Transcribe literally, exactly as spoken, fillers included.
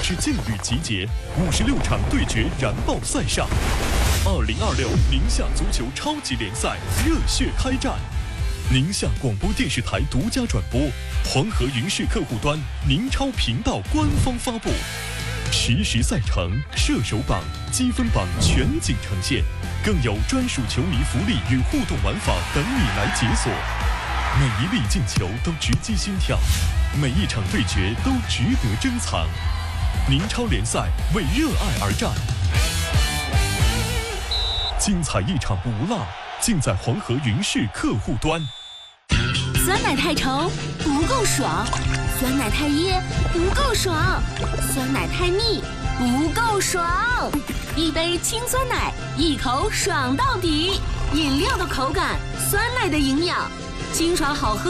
是劲旅集结，五十六场对决燃爆赛上。二零二六宁夏足球超级联赛热血开战，宁夏广播电视台独家转播，黄河云视客户端宁超频道官方发布，实时赛程、射手榜、积分榜全景呈现，更有专属球迷福利与互动玩法等你来解锁。每一粒进球都直击心跳，每一场对决都值得珍藏。宁超联赛为热爱而战，精彩一场不落，尽在黄河云视客户端。 酸奶太稠不够爽，酸奶太噎不够爽，酸奶太腻不够爽。一杯清酸奶，一口爽到底。饮料的口感，酸奶的营养，清爽好喝。